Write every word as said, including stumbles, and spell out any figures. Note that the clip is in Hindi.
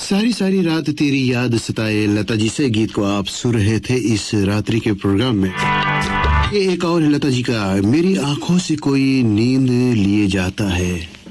सारी सारी रात तेरी याद सताए लता जी से गीत को आप सुन रहे थे इस रात्रि के प्रोग्राम में। ये एक और लता जी का मेरी आंखों से कोई नींद लिए जाता है।